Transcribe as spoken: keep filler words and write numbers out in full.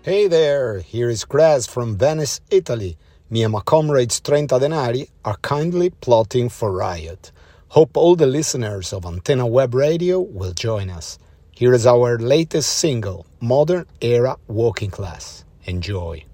Hey there, here is Kras from Venice, Italy. Me and my comrades Trenta Denari are kindly plotting for riot. Hope all the listeners of Antenna Web Radio will join us. Here is our latest single, Modern Era Walking Class. Enjoy.